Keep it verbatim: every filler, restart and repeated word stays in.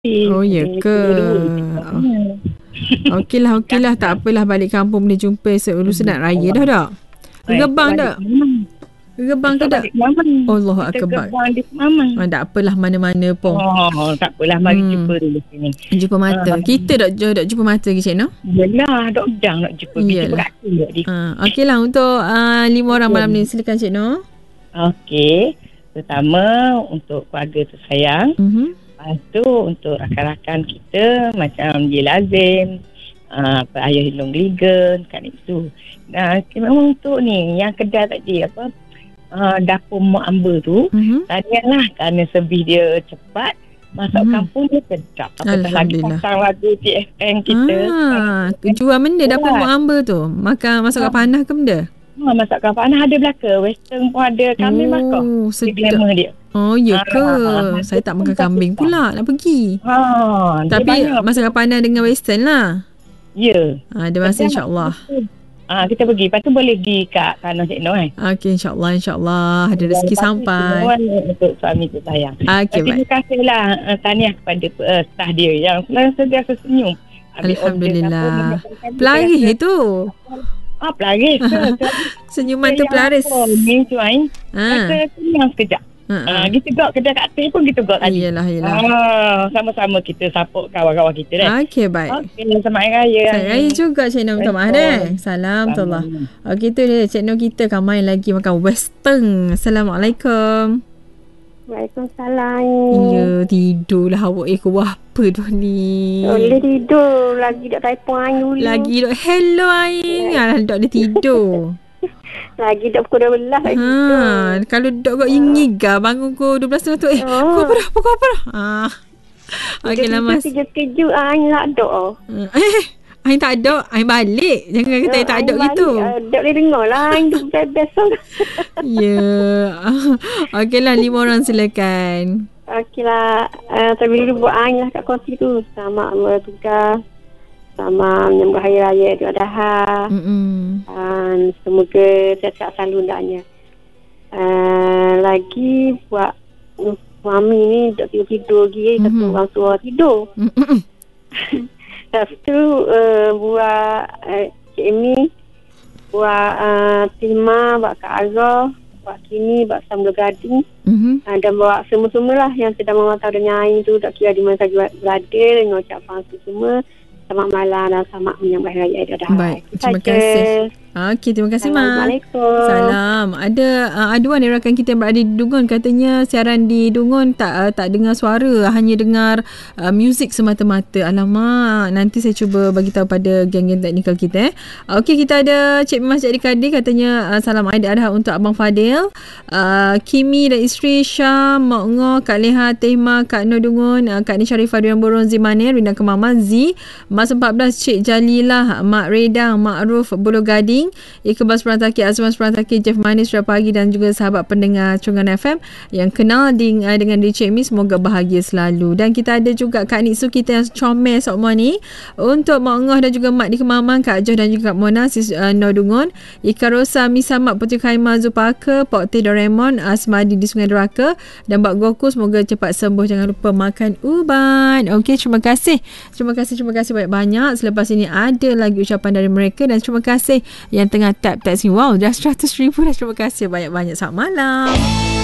Oh, ya ke? Okeylah, okeylah. Tak apalah, balik kampung boleh jumpa esok urus nak raya dah tak? Gegebang tak? Gegebang ke tak? Allahu akbar. Gegebang di Kemaman. Oh, tak apalah, mana-mana pun. Oh, tak apalah. Mari Hmm. jumpa dulu sini. Jumpa mata. Ah. Kita tak tak jumpa mata ke, Cik Noh? Yelah, dok udang nak jumpa. Kita Iyalah. beraksi dok di. Ah, okeylah untuk uh, lima orang malam ni. Silakan, Cik Noh. Okey. Pertama, untuk keluarga tersayang. Mhm. Lepas tu, untuk rakan-rakan kita, macam Ye Lazim, uh, Ayah Hilong Gligan, Kak Nipsu. Nah, memang untuk ni, yang kedai tadi, apa, uh, dapur Mak Amber tu, Mhm. tahniahlah kerana sebih dia cepat, masak Mhm. kampung dia sedap. Apatah lagi Alhamdulillah. pasang lagu T F M kita. Ah, jual benda dapur Mak Amber tu. Makan masak kat panah ke benda? Ha, masak kampung. Anak ada belaka. Western pun ada. Kami Oh, makan. Dia sedap. glamour dia. Oh, ya Ah, ke? ah, Saya tak makan dia kambing pun pula nak pergi. Ha, dia Tapi banyak. masakan panah dengan western lah. Ya. Ha, ada masa Sedap. insyaAllah. Ah, kita pergi. Lepas tu boleh pergi kat Tanah Cik Noh eh. Okey, insyaAllah, insyaAllah. Ada rezeki Lepas tu sampai. semua untuk suami tu sayang. Okey, Terima baik. kasihlah uh, tahniah kepada uh, staff dia yang selalu sentiasa senyum. Ambil Alhamdulillah. order apa, mendatangkan Pelaris kita tu. rasa- Ah, pelaris. Senyuman tu pelaris. Ni tuan. Ha. Rasa kenyang sekejap. Ha. Ah, kita gok kedai kat atas pun kita gok tadi. Iyalah, iyalah. Ah, sama-sama kita support kawan-kawan kita dah. Okey, baik. Okey, selamat hari raya. Selamat raya juga Cik Noh, minta maaf dah. Salam tolong. Salam. Okey, tu dia Cik Noh kita kan main lagi makan western. Assalamualaikum. Waalaikumsalam. Ya, tidurlah awak. Eh, kau apa tu ni? Boleh tidur. Lagi dok telefon Ain dulu. Lagi dok hello Aing. Alah, dok dia tidur. Lagi dok pukul dua belas lagi Ha, tidur. kalau dok kau ingiga bangun kau dua belas tu eh. Oh. Kau apa dah? Kau apa dah? Ah. Okey lah Mas. Sekejap-sekejap Ain nak dok. Eh, Aing tak ada. Aing balik. Jangan kata Aing tak ada gitu. Dok boleh dengar lah. Ain duk besok. Ya. Okeylah, lima orang silakan. Okeylah. Uh, terlebih dulu buat Ain lah kat kongsi tu. Selamat bertugas. Selamat menyambut Hari Raya Idul Adha. Mm-mm. Dan semoga sihat-sihat selalu hendaknya. Uh, lagi buat uh, suami ni dok tidur-tidur lagi. Mhm. Satu orang tua tidur. Mm-mm. Lepas tu uh, buat uh, Cik Amy, buat uh, Tima, buat Kak Azhar, buat Kini, buat Sambil Gading, Mhm. uh, dan buat semua-semualah yang sedang memantau dengan Ain tu, tak kira di mana saja berada, dengan ucapan tu semua. Selamat malam dan selamat menyambut Hari Raya Idul Adha. Baik, Itu terima saja. kasih. Okey, terima kasih Mak. Assalamualaikum. Salam. Ada uh, aduan dari rakan kita yang berada di Dungun, katanya siaran di Dungun tak uh, tak dengar suara, hanya dengar uh, muzik semata-mata. Alamak, nanti saya cuba bagi tahu pada geng-geng teknikal kita eh. Okey, kita ada Cik Mas Jadi Kadir, katanya uh, salam Aidil Adha untuk Abang Fadil, uh, Kimi dan isteri Syah, Mak Ngoh, Kak Leha, Tehma, Kak Noh Dungun, uh, Kak Ni Sharifah Durian Borong, Zimanir, Rina Kemama, Z, Mas empat belas, Cik Jalilah, Mak Reda, Mak Ruf, Bulu Gading, Iqbal Perantaki, Azman Perantaki, Jeff Manis sudah pagi, dan juga sahabat pendengar Cunggan F M yang kenal di, uh, dengan D J Mi, semoga bahagia selalu. Dan kita ada juga Kak Nitsu kita yang comel semua ni, untuk Mak Ngoh dan juga Mak di Kemaman, Kak Joh dan juga Kak Mona, Sis uh, Nodungun, Ika Rosa, Misa Mak, Putri Khaimah, Zulpaka, Pok Teh Doraemon, Asmadi di Sungai Deraka, dan Mbak Goku, semoga cepat sembuh. Jangan lupa makan ubat. Okey, terima kasih. Terima kasih, terima kasih banyak-banyak. Selepas ini ada lagi ucapan dari mereka, dan terima kasih yang tengah tap-tap sini. Wow, dah seratus ribu dah. Terima kasih banyak-banyak. Selamat malam.